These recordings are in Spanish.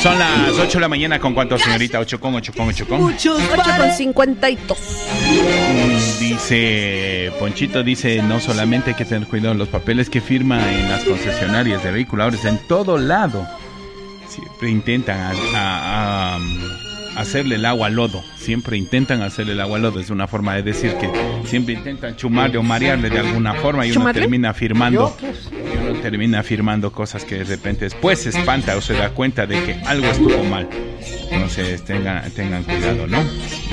Son las 8 de la mañana, ¿con cuánto, señorita? 8 con 8:52. Dice Ponchito, dice, no solamente hay que tener cuidado, los papeles que firma en las concesionarias de vehículos, en todo lado, siempre intentan hacerle el agua al lodo. Siempre intentan hacerle el agua al lodo. Es una forma de decir que siempre intentan chumarle o marearle de alguna forma y uno termina firmando. Y uno termina firmando cosas que de repente después se espanta o se da cuenta de que algo estuvo mal. Entonces tengan cuidado, ¿no?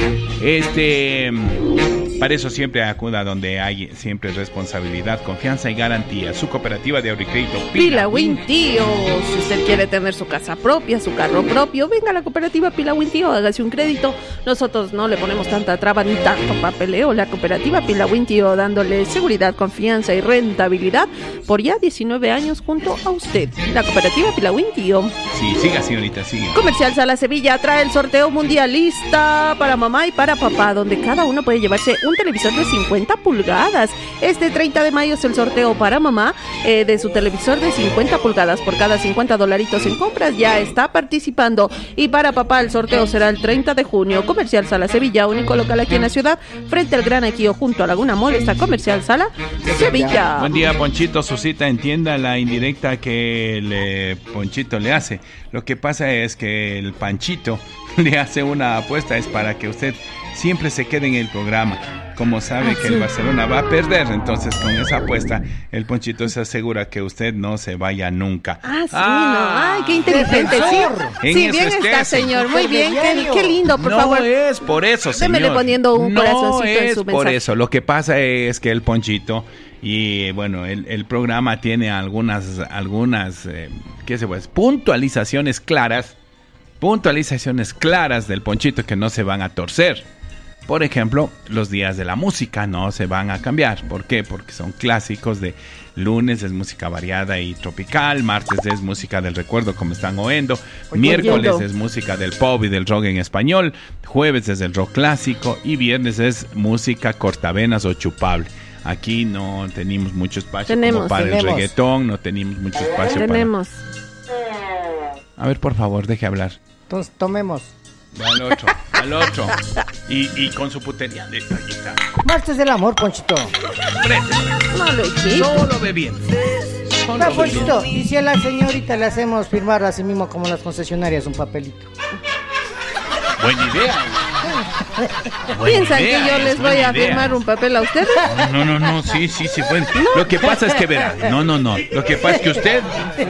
Para eso siempre acuda donde hay siempre responsabilidad, confianza y garantía. Su cooperativa de ahorro y crédito Pilawin Tío. Si usted quiere tener su casa propia, su carro propio, venga a la cooperativa Pilawin Tío, hágase un crédito. Nosotros no le ponemos tanta traba ni tanto papeleo. La cooperativa Pilawin Tío, dándole seguridad, confianza y rentabilidad por ya 19 años junto a usted. La cooperativa Pilawin Tío. Sí, siga, señorita, siga. Comercial Sala Sevilla trae el sorteo mundialista para mamá y para papá, donde cada uno puede llevarse un televisor de 50 pulgadas. Este 30 de mayo es el sorteo para mamá de su televisor de 50 pulgadas. Por cada $50 en compras ya está participando. Y para papá el sorteo será el 30 de junio. Comercial Sala Sevilla, único local aquí en la ciudad, frente al Gran Equío, junto a Laguna Mall, está Comercial Sala Sevilla. Buen día, Ponchito. Susita, entienda la indirecta que Ponchito le hace. Lo que pasa es que el Panchito le hace una apuesta, es para que usted siempre se quede en el programa. Como sabe que el Barcelona va a perder, entonces con esa apuesta el Ponchito se asegura que usted no se vaya nunca. Ay, qué inteligente. Sí, bien está, señor. Muy bien, qué lindo, por favor. No es por eso, señor. Démele poniendo un corazoncito en su mensaje. No es por eso. Lo que pasa es que el Ponchito, y bueno, el programa tiene algunas ¿qué se puede? Puntualizaciones claras del Ponchito que no se van a torcer. Por ejemplo, los días de la música no se van a cambiar. ¿Por qué? Porque son clásicos de lunes es música variada y tropical, martes es música del recuerdo, como están oyendo, miércoles es música del pop y del rock en español, jueves es el rock clásico y viernes es música cortavenas o chupable. Aquí no tenemos mucho espacio como para el reggaetón, no tenemos mucho espacio para... A ver, por favor, deje hablar. Entonces, tomemos. Al otro. Y con su putería. Ahí está. Martes del amor, Ponchito. No lo equipo. Solo bebiendo. Ponchito, y si a la señorita le hacemos firmar así mismo como las concesionarias un papelito. Buena idea. ¿Piensan que yo les voy a firmar un papel a ustedes? No, sí, pueden. Lo que pasa es que verá, no. Lo que pasa es que usted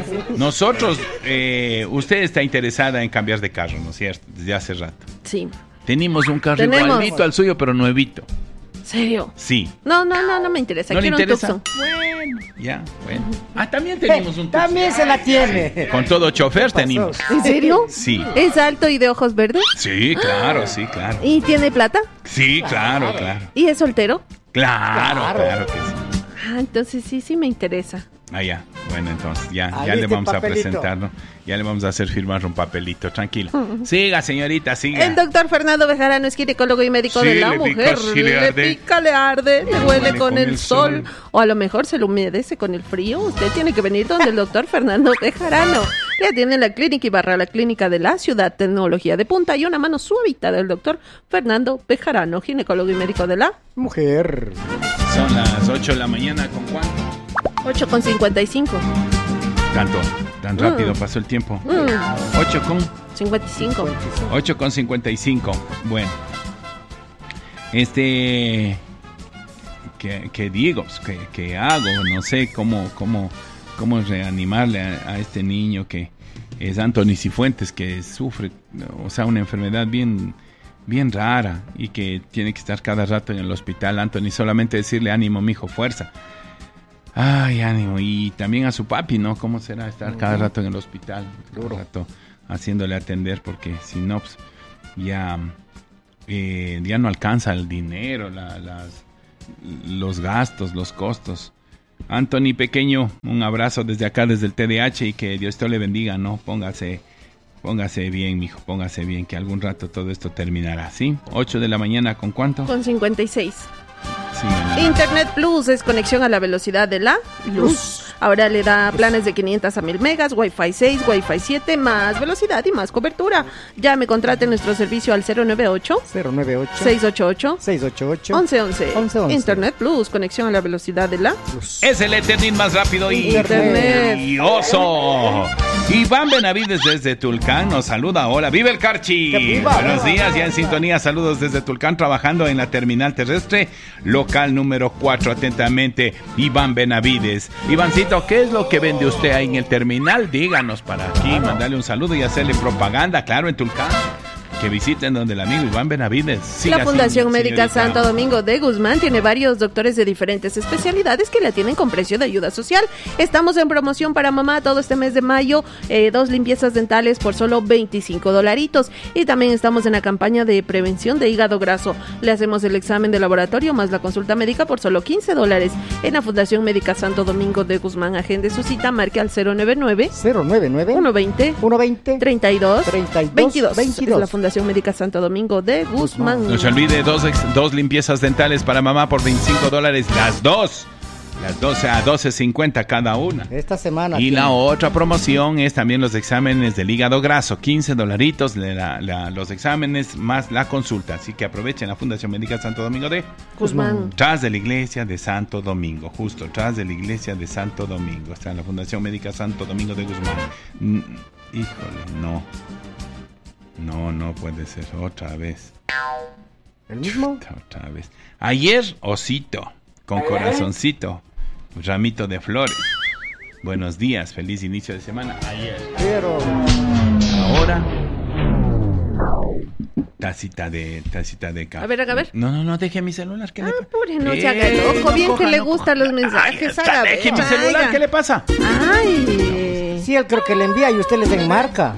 está interesada en cambiar de carro, ¿no es cierto? Desde hace rato. Sí. Tenemos un carro igualito al suyo, pero nuevito. ¿Serio? Sí. No me interesa. ¿No le interesa? Un Bueno. También tenemos un Tucson. También se la tiene. Con todo chofer tenemos. ¿En serio? Sí. ¿Es alto y de ojos verdes? Sí, claro. ¿Y tiene plata? Sí, claro. ¿Y es soltero? Claro que sí. Entonces sí me interesa. Ya. Bueno, entonces ya le vamos a presentar, ¿no? Ya le vamos a hacer firmar un papelito, tranquilo. Siga, señorita, siga. El doctor Fernando Bejarano es ginecólogo y médico de la mujer. Le pica, le arde, le huele con el sol. O a lo mejor se le humedece con el frío. Usted tiene que venir donde el doctor Fernando Bejarano. Ya tiene la clínica Ibarra, la clínica de la ciudad, tecnología de punta y una mano suavita del doctor Fernando Bejarano, ginecólogo y médico de la mujer. Son las 8 de la mañana, ¿con cuánto? 8:55. Tan rápido pasó el tiempo. 8:55. 8:55. Bueno. ¿Qué digo? ¿Qué hago? No sé cómo reanimarle a este niño que es Anthony Cifuentes, que sufre, una enfermedad bien rara y que tiene que estar cada rato en el hospital. Anthony, solamente decirle ánimo, mijo, fuerza. Ay, ánimo. Y también a su papi, ¿no? ¿Cómo será estar cada rato en el hospital? Cada rato haciéndole atender, porque si no, pues, ya no alcanza el dinero, los gastos, los costos. Anthony, pequeño, un abrazo desde acá, desde el TDH, y que Dios te le bendiga, ¿no? Póngase bien, mijo, póngase bien, que algún rato todo esto terminará, ¿sí? 8 de la mañana, ¿con cuánto? Con 56. Sí, Internet Plus es conexión a la velocidad de la luz. Ahora le da planes de 500 a 1000 megas, Wi-Fi 6, Wi-Fi 7, más velocidad y más cobertura. Llame, contrate nuestro servicio al 098 688 1111. Internet Plus, conexión a la velocidad de la Plus. Es el Ethernet más rápido y Internet. furioso. Iván Benavides desde Tulcán nos saluda. Hola, vive el Carchi. Viva, Buenos viva. días, ya en sintonía. Saludos desde Tulcán, trabajando en la terminal terrestre, local número 4. Atentamente, Iván Benavides. Ivancito, ¿qué es lo que vende usted ahí en el terminal? Díganos para aquí, mandarle un saludo y hacerle propaganda, claro, en Tulcán. Que visiten donde el amigo Iván Benavides. Siga La Fundación así, Médica señorita. Santo Domingo de Guzmán tiene varios doctores de diferentes especialidades que la tienen con precio de ayuda social. Estamos en promoción para mamá todo este mes de mayo, 2 limpiezas dentales por solo $25. Y también estamos en la campaña de prevención de hígado graso. Le hacemos el examen de laboratorio más la consulta médica por solo $15. En la Fundación Médica Santo Domingo de Guzmán, agende su cita, marque al 099 120 32 22. Es la Fundación Médica Santo Domingo de Guzmán. No se olvide, dos limpiezas dentales para mamá por $25. Las dos a $12.50 cada una. Esta semana. Y la otra promoción es también los exámenes del hígado graso, $15 los exámenes más la consulta. Así que aprovechen la Fundación Médica Santo Domingo de Guzmán. Tras de la iglesia de Santo Domingo, justo tras de la iglesia de Santo Domingo. Está en la Fundación Médica Santo Domingo de Guzmán. Híjole, no puede ser otra vez. ¿El mismo? Otra vez. Ayer, osito, con corazoncito, ramito de flores. Buenos días, feliz inicio de semana. Ayer. Pero Ahora, tacita de café. A ver. No, deje mi celular. ¿Qué le pasa? Pobre, no se haga loco. Bien que le gustan los mensajes. Haga, Deje mi celular, vaya. ¿qué le pasa? Ay. sí, él creo que le envía y usted les enmarca.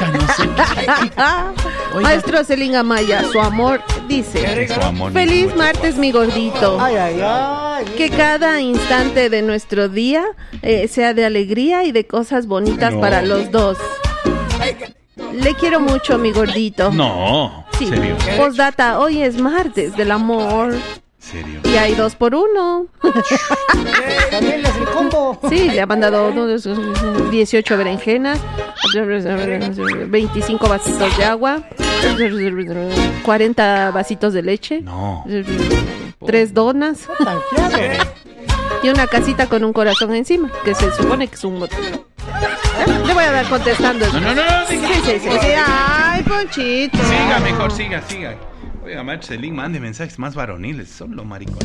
Maestro Celín Amaya, su amor dice: Su amor, feliz mi martes, mi gordito. Ay. Que cada instante de nuestro día sea de alegría y de cosas bonitas No. para los dos. Le quiero mucho, mi gordito. No, Sí. serio. Postdata, hoy es martes del amor Serio. y hay 2 por 1. También le hace el combo. Sí, le ha mandado 18 berenjenas, 25 vasitos de agua, 40 vasitos de leche, No. 3 donas Tanqueado. y una casita con un corazón encima, que se supone que es un motivo. Le voy a dar contestando. No. Sí. Ay, Ponchito. Siga, mejor, siga. Oiga, maestro Celín, mande mensajes más varoniles. Son los maricones.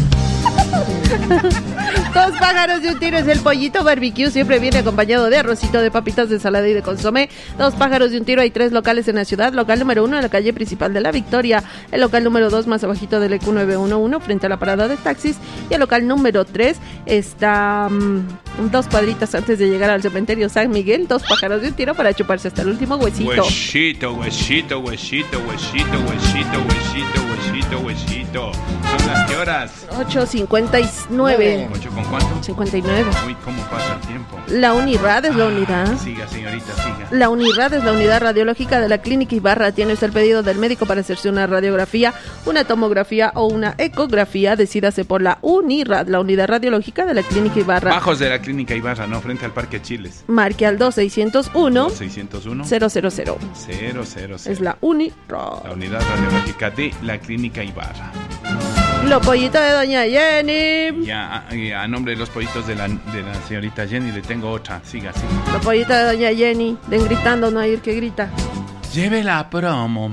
2 pájaros de un tiro es el pollito barbecue. Siempre viene acompañado de arrocito, de papitas, de ensalada y de consomé. 2 pájaros de un tiro. Hay 3 locales en la ciudad. Local número 1 en la calle principal de La Victoria. El local número 2 más abajito del EQ 911 frente a la parada de taxis. Y el local número 3 está 2 cuadritas antes de llegar al cementerio San Miguel. 2 pájaros de un tiro para chuparse hasta el último huesito. Huesito. ¿Son las qué horas? 8:59. ¿8 con cuánto? 59. Uy, ¿cómo pasa el tiempo? La Unirad es la unidad. Siga, señorita, siga. La Unirad es la unidad radiológica de la Clínica Ibarra. Tiene usted el pedido del médico para hacerse una radiografía, una tomografía o una ecografía. Decídase por la Unirad, la unidad radiológica de la Clínica Ibarra. Bajos de la Clínica Ibarra, ¿no? Frente al Parque Chiles. Marque al 2601 601 000. 000. Es la Unirad. La unidad radiológica de la Clínica Ibarra. Los pollitos de doña Jenny. Ya, a nombre de los pollitos de la señorita Jenny le tengo otra. Siga. Los pollitos de doña Jenny. Den gritando, no hay el que grita. Lleve la promo.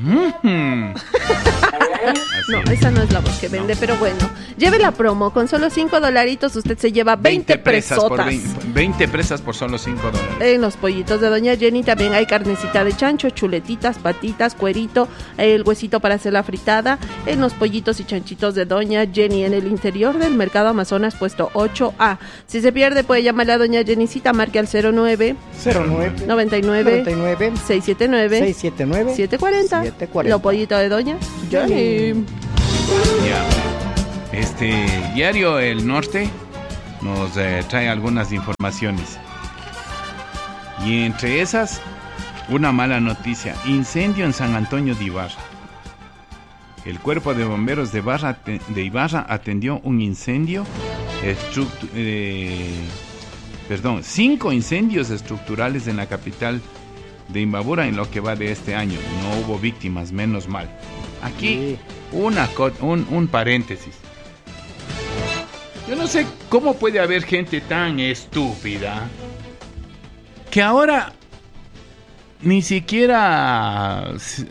Así No, es. esa no es la voz que vende, pero bueno. Lleve la promo. Con solo $5 usted se lleva 20 presas por presotas. 20 presas por solo $5. En los pollitos de doña Jenny también hay carnecita de chancho, chuletitas, patitas, cuerito, el huesito para hacer la fritada. En los pollitos y chanchitos de doña Jenny en el interior del mercado Amazonas, puesto 8A. Si se pierde puede llamarle a doña Jennycita, marque al 09 99 679 740. Los pollitos de doña Jenny. Ya. Diario El Norte nos trae algunas informaciones. Y entre esas, una mala noticia. Incendio en San Antonio de Ibarra. El Cuerpo de Bomberos de Ibarra atendió un incendio 5 incendios estructurales en la capital de Imbabura en lo que va de este año. No hubo víctimas, menos mal. Aquí, un paréntesis. Yo no sé cómo puede haber gente tan estúpida que ahora ni siquiera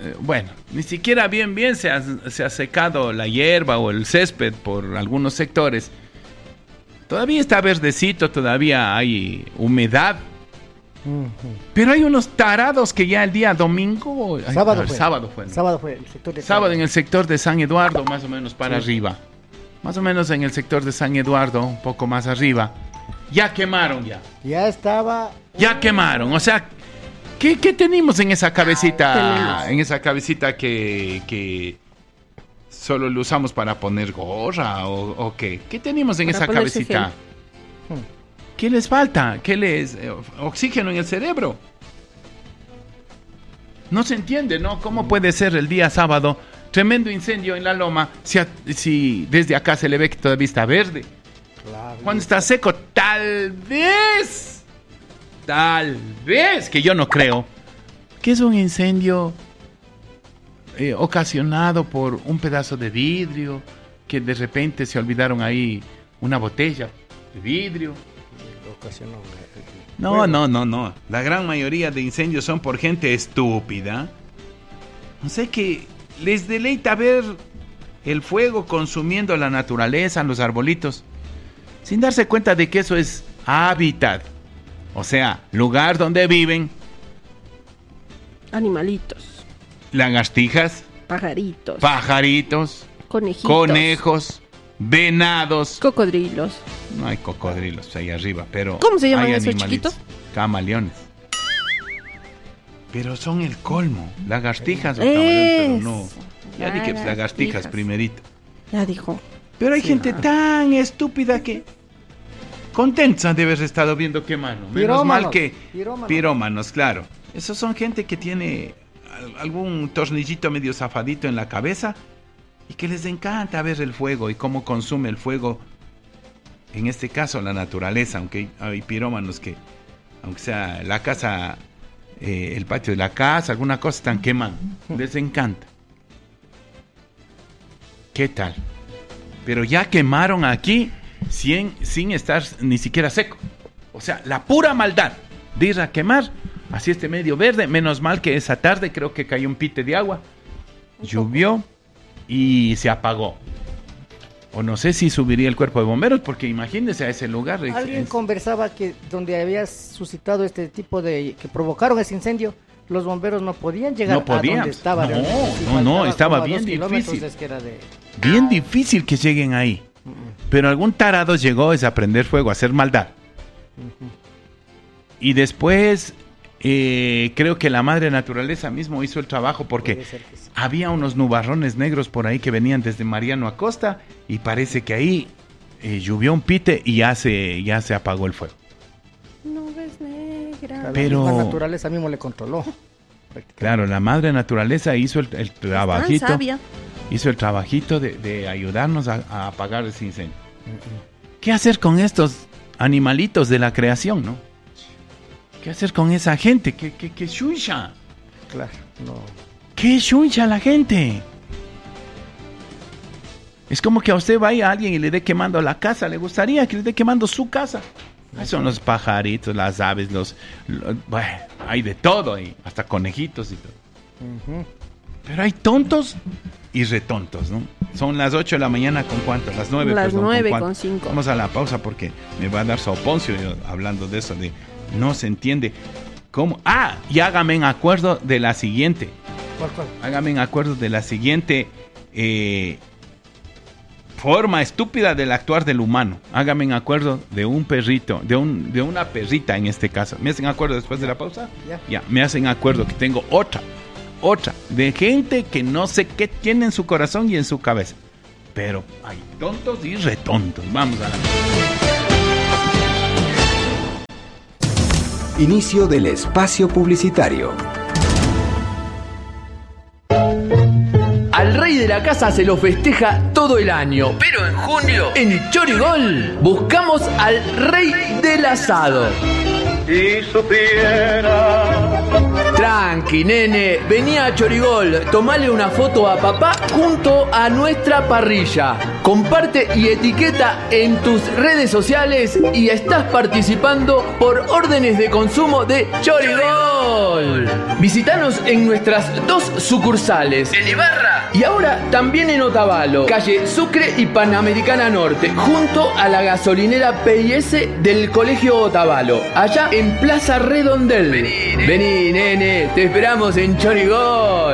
bien se ha secado la hierba o el césped por algunos sectores. Todavía está verdecito, todavía hay humedad. Pero hay unos tarados que ya el día domingo... Sábado fue el sector de sábado en el sector de San Eduardo, más o menos para arriba. Más o menos en el sector de San Eduardo, un poco más arriba. Ya quemaron ya. Ya quemaron, o sea... ¿Qué tenemos en esa cabecita? En esa cabecita que solo lo usamos para poner gorra o qué. ¿Qué tenemos en esa cabecita? ¿Qué les falta? ¿Qué les oxígeno en el cerebro? No se entiende, ¿no? ¿Cómo puede ser el día sábado tremendo incendio en la loma si desde acá se le ve que todavía está verde? Claro, cuando está seco, tal vez, que yo no creo, que es un incendio ocasionado por un pedazo de vidrio, que de repente se olvidaron ahí una botella de vidrio. No. La gran mayoría de incendios son por gente estúpida. No sé, que les deleita ver el fuego consumiendo la naturaleza, los arbolitos, sin darse cuenta de que eso es hábitat. O sea, lugar donde viven animalitos, lagartijas, pajaritos, conejos, venados, cocodrilos. No hay cocodrilos ahí arriba, pero ¿cómo se llaman hay esos animalitos, chiquitos? Camaleones. Pero son el colmo. Lagartijas o camaleones, pero no. Ya dije lagartijas primerito. Ya dijo. Pero hay gente tan estúpida que contenta de haber estado viendo quemando. Menos mal que pirómanos, claro. Esos son gente que tiene algún tornillito medio zafadito en la cabeza y que les encanta ver el fuego y cómo consume el fuego. En este caso la naturaleza, aunque hay pirómanos que, aunque sea la casa, el patio de la casa, alguna cosa están quemando. Les encanta. ¿Qué tal? Pero ya quemaron aquí sin estar ni siquiera seco. O sea, la pura maldad de ir a quemar. Así este medio verde. Menos mal que esa tarde creo que cayó un pite de agua. Llovió y se apagó. O no sé si subiría el cuerpo de bomberos, porque imagínense a ese lugar. Alguien conversaba que donde había suscitado este tipo de... que provocaron ese incendio, los bomberos no podían llegar a donde estaba. No, estaba bien difícil. Bien difícil que lleguen ahí. Pero algún tarado llegó a prender fuego, a hacer maldad. Y después... creo que la madre naturaleza mismo hizo el trabajo, porque había unos nubarrones negros por ahí que venían desde Mariano Acosta y parece que ahí llovió un pite y ya se apagó el fuego. Nubes negras. Pero la naturaleza mismo le controló. Claro, la madre naturaleza hizo el trabajito. Hizo el trabajito de ayudarnos a apagar ese incendio. ¿Qué hacer con estos animalitos de la creación, no? ¿Qué hacer con esa gente? ¿Qué chucha? Claro, no. ¿Qué chucha la gente? Es como que a usted vaya a alguien y le dé quemando la casa. ¿Le gustaría que le dé quemando su casa? Ahí son los pajaritos, las aves, bueno, hay de todo ahí, hasta conejitos y todo. Pero hay tontos y retontos, ¿no? Son las 8 de la mañana, ¿con cuánto? Las 9, las perdón, 9:05. Vamos a la pausa porque me va a dar soponcio hablando de eso, de no se entiende cómo. Y hágame en acuerdo de la siguiente. ¿Cuál? Hágame en acuerdo de la siguiente forma estúpida del actuar del humano. Hágame en acuerdo de un perrito, de una perrita en este caso. ¿Me hacen acuerdo después de la pausa? Ya, me hacen acuerdo que tengo otra de gente que no sé qué tiene en su corazón y en su cabeza. Pero hay tontos y retontos. Vamos a la Inicio del espacio publicitario. Al rey rey de la casa se lo festeja todo el año. Pero en junio, en Chorigol, buscamos al rey del asado. Si supiera. Tranqui, nene, vení a Chorigol, tomale una foto a papá junto a nuestra parrilla. Comparte y etiqueta en tus redes sociales y estás participando por órdenes de consumo de Chorigol. Visítanos en nuestras 2 sucursales, en Ibarra y ahora también en Otavalo, calle Sucre y Panamericana Norte, junto a la gasolinera P&S del Colegio Otavalo, allá en Plaza Redondel. Vení, nene, te esperamos en Chorigol.